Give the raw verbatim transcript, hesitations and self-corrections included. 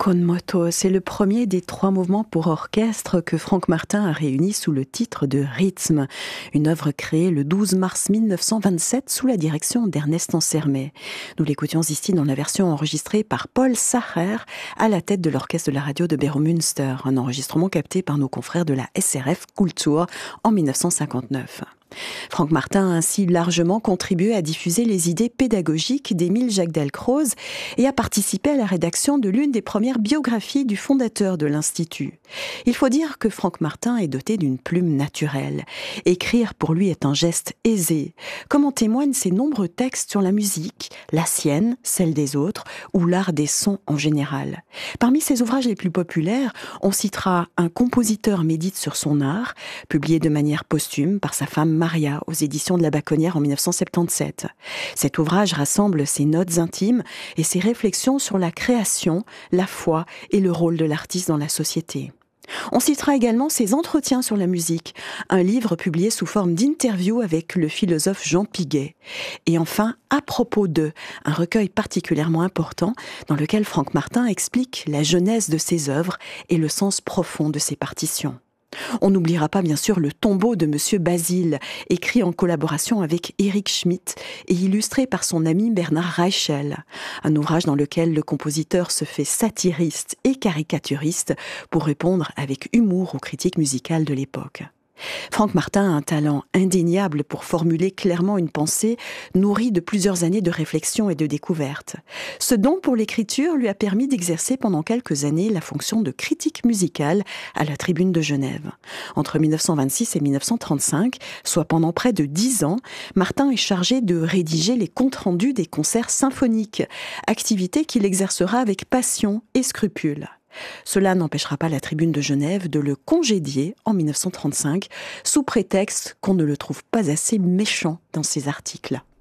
con moto, c'est le premier des trois mouvements pour orchestre que Franck Martin a réunis sous le titre de Rythme, une œuvre créée le douze mars mille neuf cent vingt-sept sous la direction d'Ernest Ansermet. Nous l'écoutions ici dans la version enregistrée par Paul Sacher à la tête de l'orchestre de la radio de Beromünster, un enregistrement capté par nos confrères de la S R F Kultur en mille neuf cent cinquante-neuf. Franck Martin a ainsi largement contribué à diffuser les idées pédagogiques d'Émile Jacques Dalcroze et a participé à la rédaction de l'une des premières biographies du fondateur de l'Institut. Il faut dire que Franck Martin est doté d'une plume naturelle. Écrire pour lui est un geste aisé, comme en témoignent ses nombreux textes sur la musique, la sienne, celle des autres, ou l'art des sons en général. Parmi ses ouvrages les plus populaires, on citera Un compositeur médite sur son art, publié de manière posthume par sa femme Maria aux éditions de La Baconnière en mille neuf cent soixante-dix-sept. Cet ouvrage rassemble ses notes intimes et ses réflexions sur la création, la foi et le rôle de l'artiste dans la société. On citera également ses entretiens sur la musique, un livre publié sous forme d'interview avec le philosophe Jean Piguet. Et enfin, À propos de, un recueil particulièrement important dans lequel Franck Martin explique la genèse de ses œuvres et le sens profond de ses partitions. On n'oubliera pas bien sûr le tombeau de Monsieur Basile, écrit en collaboration avec Eric Schmitt et illustré par son ami Bernard Reichel, un ouvrage dans lequel le compositeur se fait satiriste et caricaturiste pour répondre avec humour aux critiques musicales de l'époque. Franck Martin a un talent indéniable pour formuler clairement une pensée nourrie de plusieurs années de réflexion et de découverte. Ce don pour l'écriture lui a permis d'exercer pendant quelques années la fonction de critique musicale à la Tribune de Genève. Entre mille neuf cent vingt-six et mille neuf cent trente-cinq, soit pendant près de dix ans, Martin est chargé de rédiger les comptes rendus des concerts symphoniques, activité qu'il exercera avec passion et scrupule. Cela n'empêchera pas la Tribune de Genève de le congédier en mille neuf cent trente-cinq, sous prétexte qu'on ne le trouve pas assez méchant dans ses articles.